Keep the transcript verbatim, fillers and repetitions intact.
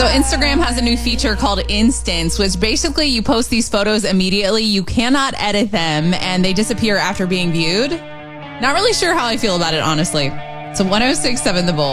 Instagram has a new feature called Instants, which basically you post these photos immediately. You cannot edit them, and they disappear after being viewed. Not really sure how I feel about it, honestly. So one oh six point seven The Bull.